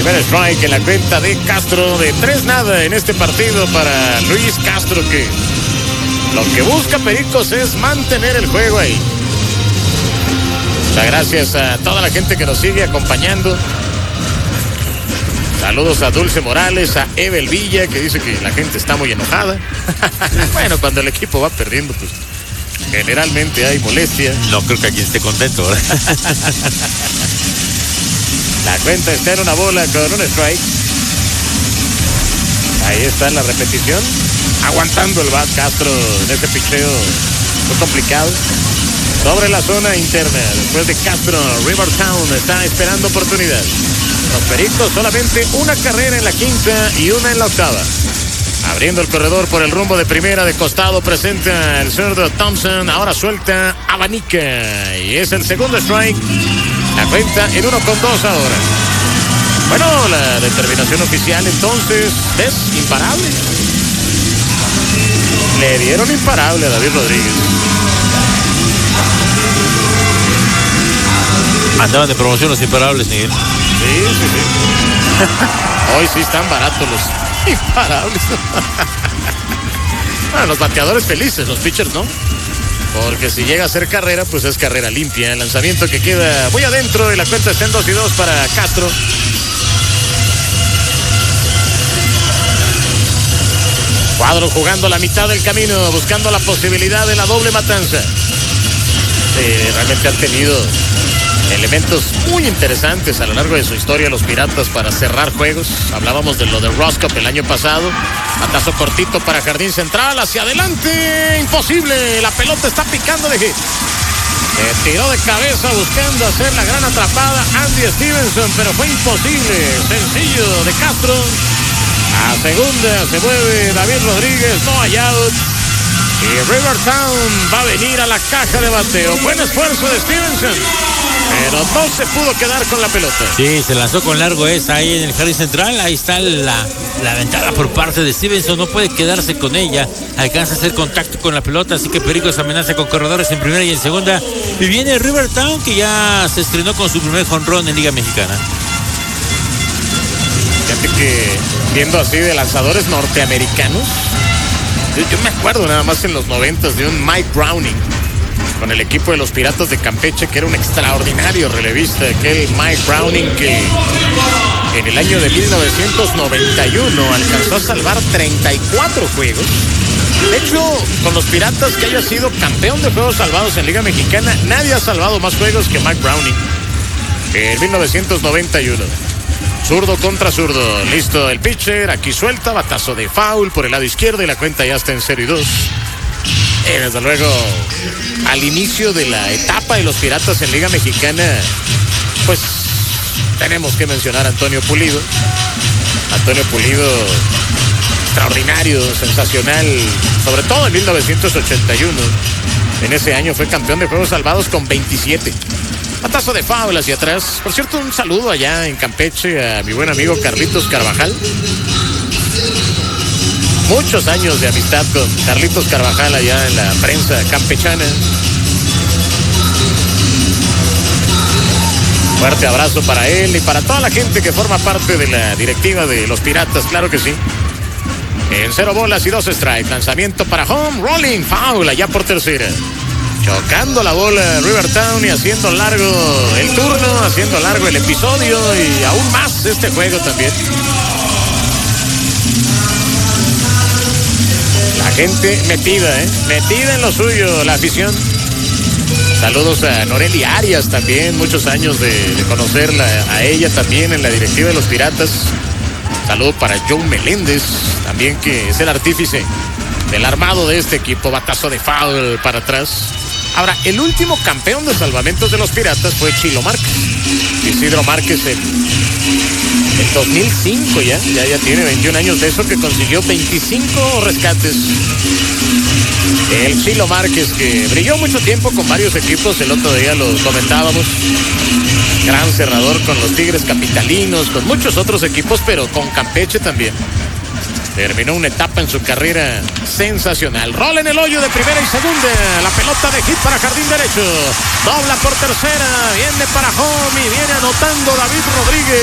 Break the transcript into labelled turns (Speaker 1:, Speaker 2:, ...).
Speaker 1: Primer strike en la cuenta de Castro, de 3-0 en este partido para Luis Castro, que lo que busca Pericos es mantener el juego ahí. Muchas gracias a toda la gente que nos sigue acompañando. Saludos a Dulce Morales, a Evel Villa, que dice que la gente está muy enojada. Bueno, cuando el equipo va perdiendo, pues generalmente hay molestia.
Speaker 2: No creo que alguien esté contento, ¿verdad?
Speaker 1: La cuenta está en una bola con un strike. Ahí está la repetición. Aguantando el bat Castro en este picheo muy complicado. Sobre la zona interna, después de Castro, Rivertown está esperando oportunidad. Los Pericos solamente una carrera en la quinta y una en la octava. Abriendo el corredor por el rumbo de primera, de costado presenta el zurdo Thompson. Ahora suelta abanica y es el segundo strike. La cuenta en 1-2 ahora. Bueno, la determinación oficial entonces es imparable. Le dieron imparable a David Rodríguez.
Speaker 2: Andaban de promoción los imparables, Miguel.
Speaker 1: Sí. Hoy sí están baratos los imparables. Bueno, los bateadores felices, los pitchers no. Porque si llega a ser carrera, pues es carrera limpia. El lanzamiento que queda muy adentro y la cuenta está en 2-2 para Castro. Cuadro jugando la mitad del camino, buscando la posibilidad de la doble matanza. Realmente han tenido elementos muy interesantes a lo largo de su historia los Piratas para cerrar juegos. Hablábamos de lo de Ross Cup el año pasado. Batazo cortito para Jardín Central, hacia adelante, imposible, la pelota está picando de hit. Se tiró de cabeza buscando hacer la gran atrapada Andy Stevenson, pero fue imposible. Sencillo de Castro. A segunda se mueve David Rodríguez, no hay out. Y Rivertown va a venir a la caja de bateo. Buen esfuerzo de Stevenson, pero no se pudo quedar con la pelota.
Speaker 2: Sí, se lanzó con largo esa ahí en el jardín central. Ahí está la ventaja por parte de Stevenson. No puede quedarse con ella. Alcanza a hacer contacto con la pelota. Así que Pericos amenaza con corredores en primera y en segunda. Y viene Rivertown, que ya se estrenó con su primer jonrón en Liga Mexicana.
Speaker 1: Fíjate que viendo así de lanzadores norteamericanos, yo me acuerdo nada más en los 90s de un Mike Browning con el equipo de los Piratas de Campeche, que era un extraordinario relevista, aquel Mike Browning que en el año de 1991 alcanzó a salvar 34 juegos. De hecho, con los Piratas, que haya sido campeón de juegos salvados en Liga Mexicana, nadie ha salvado más juegos que Mike Browning en 1991. Zurdo contra zurdo, listo el pitcher, aquí suelta, batazo de foul por el lado izquierdo y la cuenta ya está en 0-2. Desde luego, al inicio de la etapa de los Piratas en Liga Mexicana, pues tenemos que mencionar a Antonio Pulido. Antonio Pulido, extraordinario, sensacional, sobre todo en 1981. En ese año fue campeón de juegos salvados con 27. Batazo de foul hacia atrás. Por cierto, un saludo allá en Campeche a mi buen amigo Carlitos Carvajal. Muchos años de amistad con Carlitos Carvajal allá en la prensa campechana. Fuerte abrazo para él y para toda la gente que forma parte de la directiva de los Piratas, claro que sí. En 0 bolas y 2 strikes. Lanzamiento para home, rolling, foul allá por tercera. Chocando la bola Rivertown y haciendo largo el turno, haciendo largo el episodio y aún más este juego también. La gente metida en lo suyo, la afición. Saludos a Noreli Arias también, muchos años de conocerla a ella también en la directiva de los Piratas. Saludo para Joe Meléndez, también que es el artífice del armado de este equipo. Batazo de foul para atrás. Ahora, el último campeón de salvamentos de los Piratas fue Chilo Márquez. Isidro Márquez en 2005 ya tiene 21 años de eso, que consiguió 25 rescates. El Chilo Márquez, que brilló mucho tiempo con varios equipos, el otro día lo comentábamos. Gran cerrador con los Tigres Capitalinos, con muchos otros equipos, pero con Campeche también. Terminó una etapa en su carrera sensacional. Rola en el hoyo de primera y segunda. La pelota de hit para jardín derecho. Dobla por tercera. Viene para home y viene anotando David Rodríguez.